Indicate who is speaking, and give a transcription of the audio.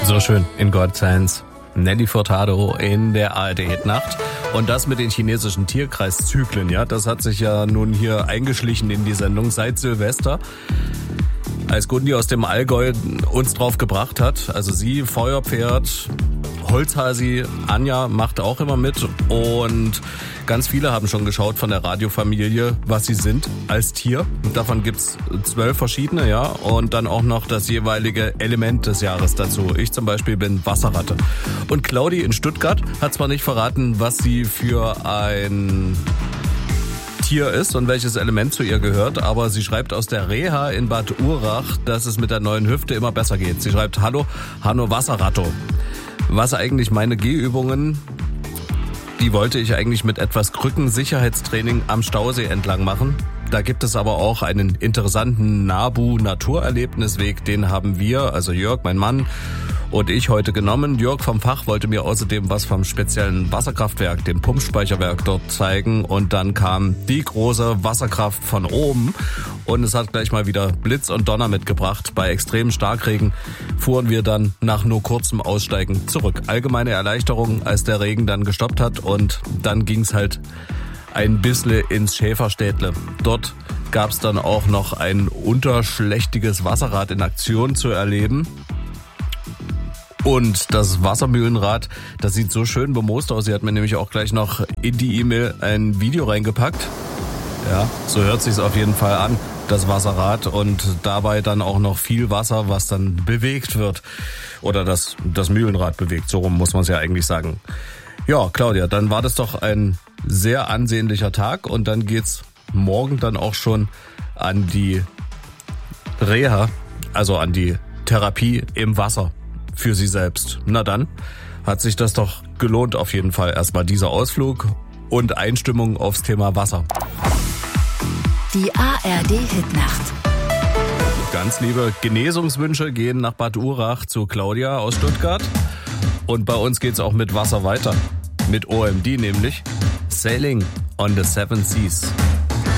Speaker 1: So schön in God's Hands. Nelly Furtado in der ARD-Hitnacht. Und das mit den chinesischen Tierkreiszyklen, ja, das hat sich ja nun hier eingeschlichen in die Sendung seit Silvester. Als Gundi aus dem Allgäu uns drauf gebracht hat, also sie, Feuerpferd, Holzhasi, Anja macht auch immer mit und ganz viele haben schon geschaut von der Radiofamilie, was sie sind als Tier. Und davon gibt's 12 verschiedene, ja, und dann auch noch das jeweilige Element des Jahres dazu. Ich zum Beispiel bin Wasserratte. Und Claudi in Stuttgart hat zwar nicht verraten, was sie für ein Tier ist und welches Element zu ihr gehört, aber sie schreibt aus der Reha in Bad Urach, dass es mit der neuen Hüfte immer besser geht. Sie schreibt: Hallo, Hanno Wasserratto. Was eigentlich meine Gehübungen, die wollte ich eigentlich mit etwas Krückensicherheitstraining am Stausee entlang machen. Da gibt es aber auch einen interessanten Nabu-Naturerlebnisweg, den haben wir, also Jörg, mein Mann, und ich heute genommen. Jörg vom Fach wollte mir außerdem was vom speziellen Wasserkraftwerk, dem Pumpspeicherwerk dort zeigen. Und dann kam die große Wasserkraft von oben und es hat gleich mal wieder Blitz und Donner mitgebracht. Bei extremen Starkregen fuhren wir dann nach nur kurzem Aussteigen zurück. Allgemeine Erleichterung, als der Regen dann gestoppt hat, und dann ging's halt ein bisschen ins Schäferstädtle. Dort gab's dann auch noch ein unterschlächtiges Wasserrad in Aktion zu erleben. Und das Wassermühlenrad, das sieht so schön bemoost aus. Sie hat mir nämlich auch gleich noch in die E-Mail ein Video reingepackt. Ja, so hört sich's auf jeden Fall an, das Wasserrad. Und dabei dann auch noch viel Wasser, was dann bewegt wird. Oder das Mühlenrad bewegt, so rum muss man es ja eigentlich sagen. Ja, Claudia, dann war das doch ein sehr ansehnlicher Tag. Und dann geht's morgen dann auch schon an die Reha, also an die Therapie im Wasser. Für sie selbst. Na dann, hat sich das doch gelohnt auf jeden Fall. Erstmal dieser Ausflug und Einstimmung aufs Thema Wasser.
Speaker 2: Die ARD-Hitnacht.
Speaker 1: Ganz liebe Genesungswünsche gehen nach Bad Urach zu Claudia aus Stuttgart. Und bei uns geht's auch mit Wasser weiter. Mit OMD nämlich. Sailing on the Seven Seas.